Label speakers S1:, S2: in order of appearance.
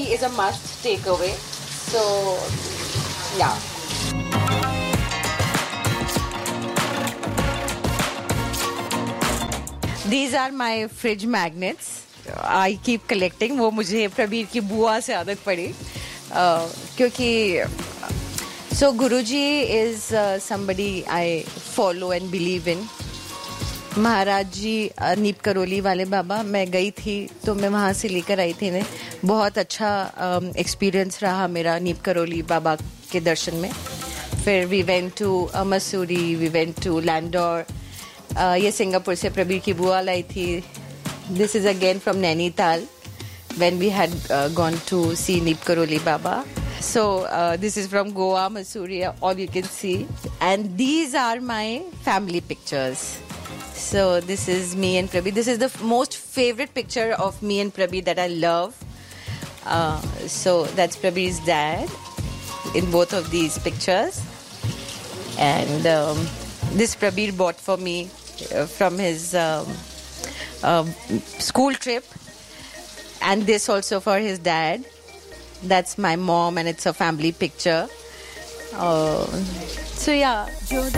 S1: is a must takeaway. So, yeah. These are my fridge magnets. I keep collecting. वो मुझे प्रबीर की बुआ से आदत पड़ी क्योंकि so Guruji is somebody I follow and believe in. महाराज जी नीप करोली वाले बाबा मैं गई थी तो मैं वहाँ से लेकर आई थी इन्हें. बहुत अच्छा एक्सपीरियंस रहा मेरा नीप करोली बाबा के दर्शन में. फिर we went to Mussoorie, we went to Landor. ये सिंगापुर से प्रबीर की बुआ लाई थी. This is again from Nainital when we had gone to see Neep Karoli Baba. So this is from Goa, Mussoorie, all you can see. And these are my family pictures. So this is me and Prabir. This is the most favorite picture of me and Prabir that I love. So that's Prabir's dad in both of these pictures. And this Prabir bought for me from his school trip, and this also for his dad. That's my mom, and it's a family picture. So yeah.